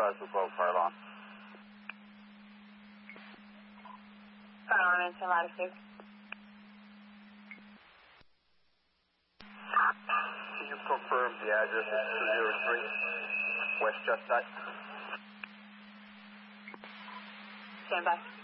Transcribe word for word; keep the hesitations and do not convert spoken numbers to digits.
five two twelve, fire on. Fire on into latitude. Can you confirm the address is two zero three West Chestnut? Stand by.